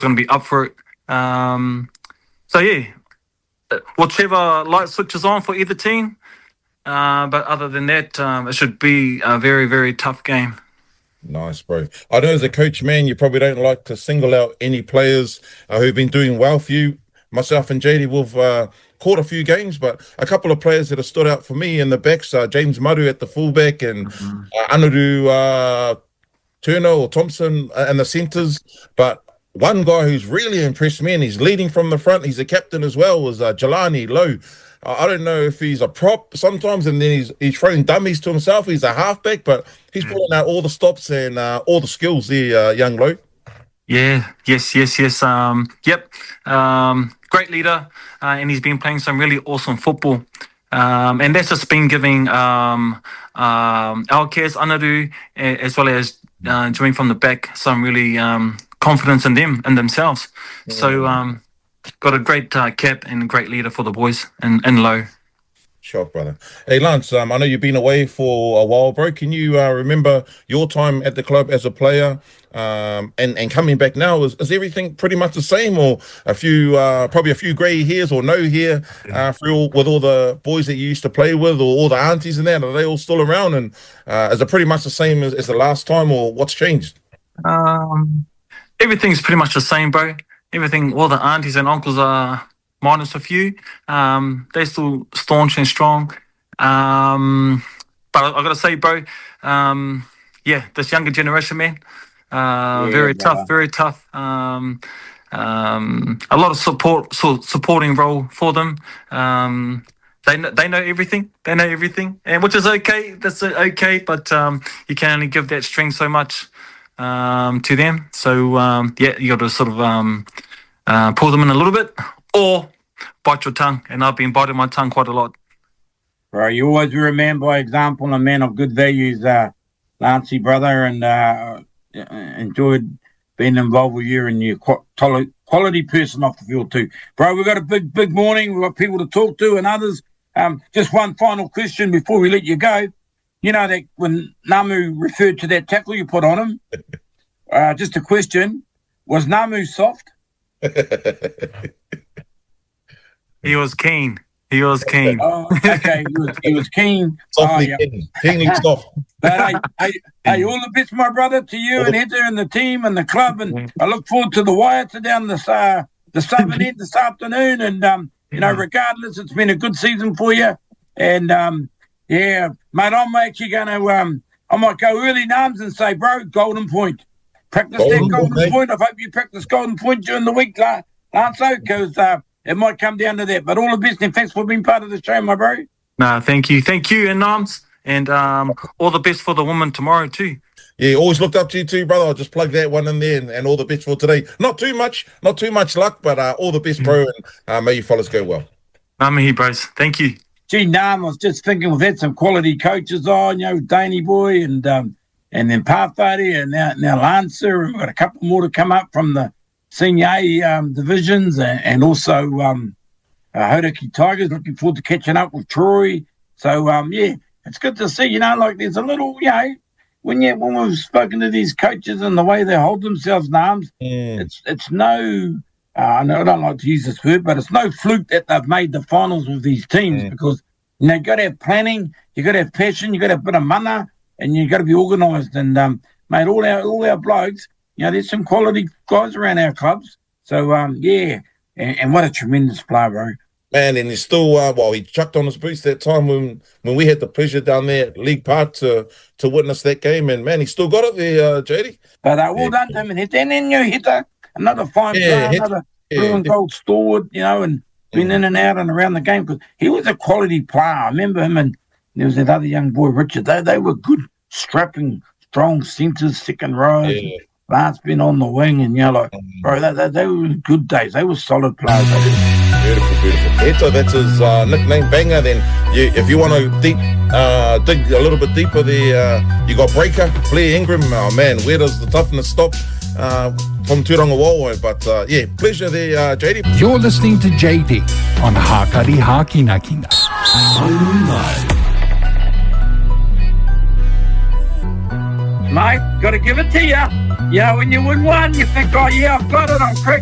going to be up for it. So yeah, whichever light switches on for either team. But other than that, it should be a very, very tough game. Nice, bro. I know as a coach, man, you probably don't like to single out any players who've been doing well for you. Myself and JD, we've caught a few games, but a couple of players that have stood out for me in the backs, James Maru at the fullback and Anaru Turner or Thompson and the centres. But one guy who's really impressed me, and he's leading from the front, he's a captain as well, was Jelani Lowe. I don't know if he's a prop sometimes, and then he's throwing dummies to himself. He's a halfback, but he's pulling out all the stops and all the skills there, young Lowe. Yeah, yes. Yep. Great leader, and he's been playing some really awesome football. And that's just been giving Alkes, Anaru, as well as joining from the back, some really confidence in themselves. Yeah. So got a great cap and a great leader for the boys and Low. Sure, brother. Hey, Lance, I know you've been away for a while, bro. Can you remember your time at the club as a player and coming back now? Is everything pretty much the same, or a few, probably a few grey hairs or no hair with all the boys that you used to play with, or all the aunties and that? Are they all still around? And is it pretty much the same as the last time, or what's changed? Everything's pretty much the same, bro. Everything, all the aunties and uncles are minus a few. They're still staunch and strong. But I got to say, bro, this younger generation, man, very tough. A lot of supporting role for them. They know everything. And which is okay. That's okay, but you can only give that string so much to them. So you got to sort of pull them in a little bit, or bite your tongue. And I've been biting my tongue quite a lot. Bro, you always be remembered by example and a man of good values, Lancey, brother, and enjoyed being involved with you, and you're quality person off the field too. Bro, we've got a big morning. We've got people to talk to and others. Just one final question before we let you go. You know that when Namu referred to that tackle you put on him, just a question, was Namu soft? He was keen. Oh, okay, he was keen. Keen and soft. But hey, all the best, my brother, to you and Heather and the team and the club, and I look forward to the wire to down the southern end this afternoon. And regardless, it's been a good season for you. And yeah, mate, I'm actually going to I might go early names and say, bro, Golden Point. Practice that Golden Point. I hope you practice Golden Point during the week, Lance, because it might come down to that. But all the best, and thanks for being part of the show, my bro. Nah, thank you, and Nams, and all the best for the woman tomorrow too. Yeah, always looked up to you too, brother. I'll just plug that one in there, and all the best for today. Not too much luck, but all the best, bro, and may your fellas go well. Namahi, bros. Thank you. Gee, Nam, I was just thinking we've had some quality coaches on, Daney Boy and then Parfati and now Lancer, and we've got a couple more to come up from the Senior A divisions, and also Hodaki Tigers. Looking forward to catching up with Troy. So it's good to see. There's a little, when we've spoken to these coaches and the way they hold themselves, Nams, it's no. I don't like to use this word, but it's no fluke that they've made the finals with these teams, because you got to have planning, you got to have passion, you got to have a bit of mana, and you got to be organised. And mate, all our blokes. There's some quality guys around our clubs. So, and what a tremendous player, bro. Man, and he's still, he chucked on his boots that time when we had the pleasure down there at League Park to witness that game. And, man, he still got it there, JD. But well done to him. And then you hit another fine player, another blue and gold stalwart, and been in and out and around the game. Because he was a quality player. I remember him, and there was that other young boy, Richard. They were good, strapping, strong centres, second rows. Yeah. Lance been on the wing, and bro, they were good days. They were solid players. Beautiful. Heto, that's his nickname, Banger. Then if you want to dig a little bit deeper there, you got Breaker, Blair Ingram. Oh man, where does the toughness stop from Turonga Wawa? But pleasure there, JD. You're listening to JD on Hakari Hakinakina. Mate. got to give it to you. You know, when you win one, you think, oh, yeah, I've got it, I'm cricket.